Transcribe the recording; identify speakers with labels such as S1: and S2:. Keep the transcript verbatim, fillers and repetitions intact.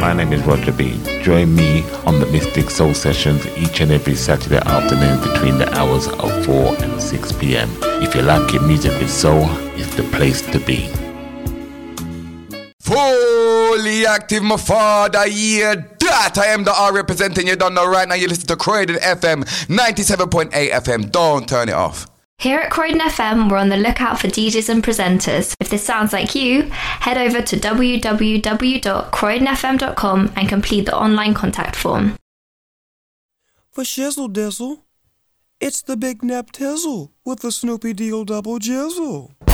S1: My name is Roger B. Join me on the Mystic Soul Sessions each and every Saturday afternoon between the hours of four and six p.m. If you like your music with soul, it's the place to be.
S2: Fully active, my father, yeah, that I am the R representing you. Don't know right now. You listen to Croydon F M ninety-seven point eight F M. Don't turn it off.
S3: Here at Croydon F M, we're on the lookout for D Js and presenters. If this sounds like you, head over to w w w dot croydon f m dot com and complete the online contact form.
S4: For shizzle dizzle, it's the Big Nep Tizzle with the Snoopy Deal Double Jizzle.